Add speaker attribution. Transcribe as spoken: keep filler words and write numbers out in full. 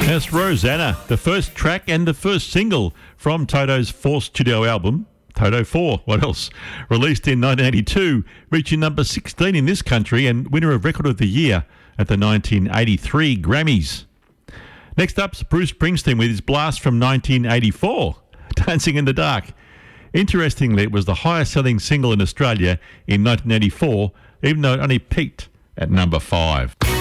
Speaker 1: That's Rosanna, the first track and the first single from Toto's fourth studio album, Toto four, what else? Released in nineteen eighty-two, reaching number sixteen in this country and winner of Record of the Year at the nineteen eighty-three Grammys. Next up's Bruce Springsteen with his blast from nineteen eighty-four, Dancing in the Dark. Interestingly, it was the highest selling single in Australia in nineteen eighty-four, even though it only peaked at number five.